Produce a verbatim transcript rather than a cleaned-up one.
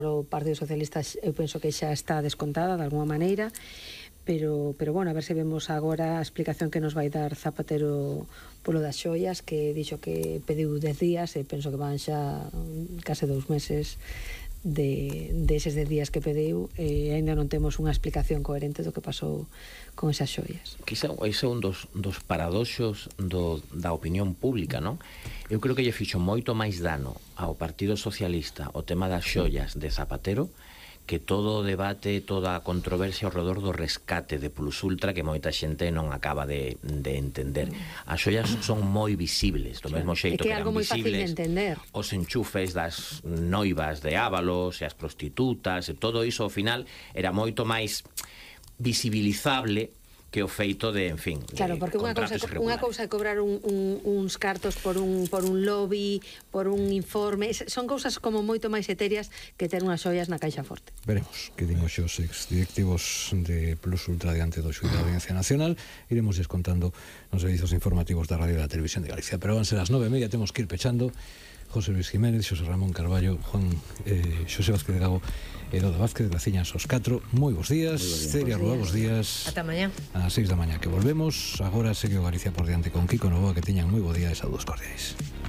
O Partido Socialista eu penso que xa está descontada de alguma maneira, pero, pero bueno, a ver se vemos agora a explicación que nos vai dar Zapatero polo das xoias, que dixo que pediu dez días e penso que van xa case dous meses de, de eses dez días que pediu e ainda non temos unha explicación coherente do que pasou con esas xoias. Quizá ese é un dos, dos paradoxos do, da opinión pública, non? Eu creo que lle fixo moito máis dano ao Partido Socialista o tema das xoias de Zapatero que todo o debate, toda a controversia ao redor do rescate de Plus Ultra que moita xente non acaba de, de entender. As xoias son moi visibles, do mesmo xeito que, que eran visibles os enchufes das noivas de Ábalos e as prostitutas e todo iso ao final era moito máis visibilizable que o feito de, en fin, claro, porque unha cousa, unha cousa é cobrar un, un, uns cartos por un, por un lobby, por un informe, son cousas como moito máis etéreas que ter unhas xoias na caixa forte. Veremos que din os xos exdirectivos de Plus Ultra diante do xuíz da Audiencia Nacional. Iremos descontando nos servizos informativos da Radio e da Televisión de Galicia, pero van ser as nove e media, temos que ir pechando. José Luis Jiménez, Xosé Ramón Carballo, Juan eh, Xosé Vázquez de Gago e Doda Vázquez, graciñas aos catro. Moi bons días, Celia Rúa, bons días. Ata mañá. Ás seis da mañá que volvemos. Agora segue o Galicia por diante con Kiko Novoa, que teñan moi bo día e saúdos cordiais.